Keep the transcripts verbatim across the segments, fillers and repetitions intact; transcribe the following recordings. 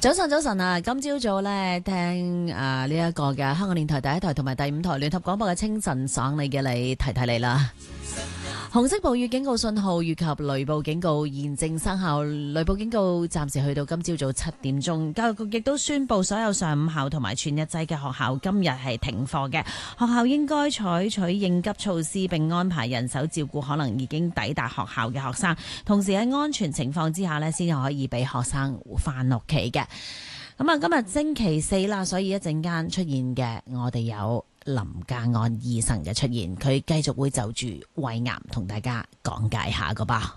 早晨，早晨啊！今朝早咧聽啊呢一個嘅香港電台第一台同埋第五台聯合廣播嘅清晨爽利嘅你提提你啦。紅色暴雨警告信號以及雷暴警告現正生效，雷暴警告暫時去到今朝早七點鐘。教育局亦都宣布所有上午校同埋全日制嘅學校今日係停課嘅，學校應該採取應急措施並安排人手照顧可能已經抵達學校嘅學生，同時喺安全情況之下呢，先至可以俾學生翻屋企嘅。咁啊，今日星期四啦，所以一陣間出現嘅我哋有林家安醫生嘅出現，佢繼續會就住胃癌同大家講解下個噃。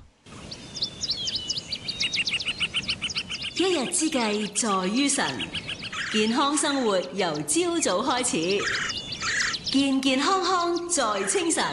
一日之計在於晨，健康生活由朝早開始，健健康康在清晨。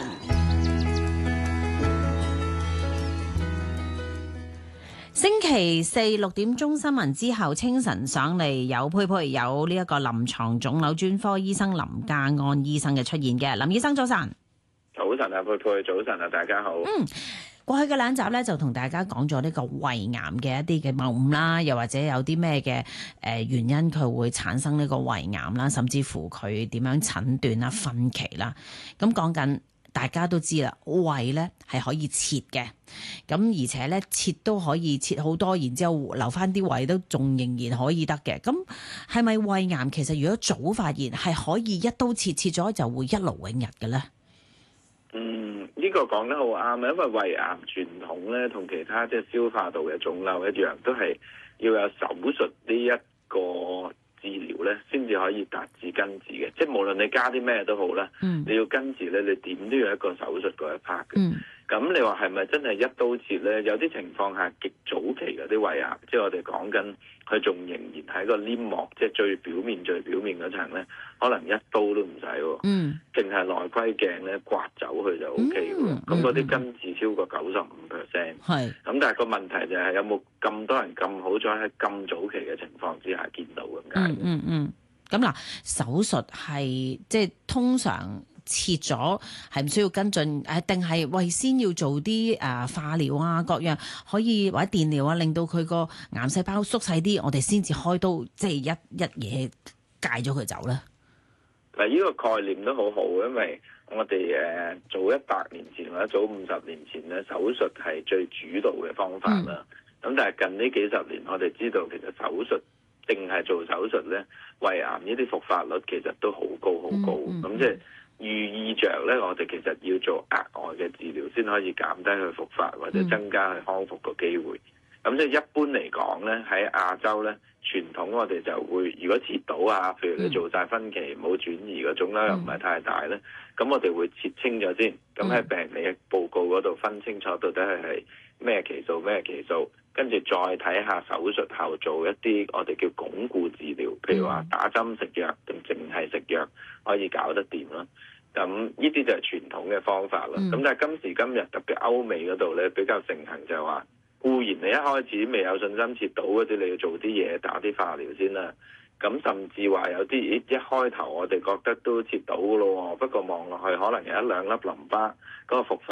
星期四六點鐘新聞之後，清晨上嚟有佩佩有呢一個臨床腫瘤專科醫生林家安醫生嘅出現嘅。林醫生早晨。 早晨啊，佩佩，早晨啊，大家好。 嗯，過去嘅兩集咧就同大家講咗呢個胃癌嘅一啲嘅謬誤啦，又或者有啲咩嘅誒原因佢會產生呢個胃癌啦，甚至乎佢點樣診斷啦、分期啦。咁講緊。大家都知啦，胃咧係可以切嘅，咁而且咧切都可以切好多，然之後留翻啲胃都仲仍然可以得嘅。咁係咪胃癌其實如果早發現係可以一刀切，切咗就會一勞永逸嘅咧？ 嗯，呢、這個講得好啱啊，因為胃癌傳統咧同其他即係消化道嘅腫瘤一樣，都係要有手術呢一個治療咧，先至可以達至根治嘅。即係無論你加啲咩都好啦，嗯、你要根治咧，你點都要一個手術嗰一 part 嘅。咁、嗯、你話係咪真係一刀切咧？有啲情況下極早期嗰啲胃癌，即係我哋講緊佢仲仍然喺個黏膜，即係最表面、最表面嗰層咧，可能一刀都唔使喎。嗯，淨係內窺鏡咧刮走佢就 O K 嘅。咁嗰啲根治超過九十五 percent。係。咁但係個問題就係有冇咁多人咁好彩喺咁早期嘅情況之下見到咁解？ 嗯嗯嗯。咁嗱，手術係即係通常切咗係唔需要跟進誒，定係喂先要做啲誒、呃、化療啊，各樣可以或者電療啊，令到佢個癌細胞縮細啲，我哋先至開刀，即係一一嘢戒咗佢走咧。 嗱，呢個概念都好好，因為我哋誒早一百年前或者早五十年前咧，手術係最主導嘅方法啦。咁、嗯、但係近呢幾十年，我哋知道其實手術定係做手術咧，胃癌呢啲復發率其實都好高好高。咁、嗯嗯、即係寓意着咧，我哋其實要做額外嘅治療，先可以減低佢復發或者增加佢康復個機會。咁、嗯、即係一般嚟講咧，喺亞洲咧，傳統我哋就會如果切到啊，譬如你做晒分期冇轉移嗰種咧，又唔係太大咧，咁、嗯、我哋會切清咗先。咁喺病理嘅報告嗰度分清楚到底係係咩期數咩期數，跟住再睇下手術後做一啲我哋叫鞏固治療，譬如話打針食藥定淨係食藥可以搞得掂啦。咁呢啲就係傳統嘅方法啦。咁、嗯、但係今時今日特別歐美嗰度咧比較盛行就係話，固然你一開始未有信心切到嗰啲，你要做啲嘢打啲化療先啦。咁甚至話有啲一開頭我哋覺得都切到嘅咯，不過望落去可能有一兩粒淋巴嗰個復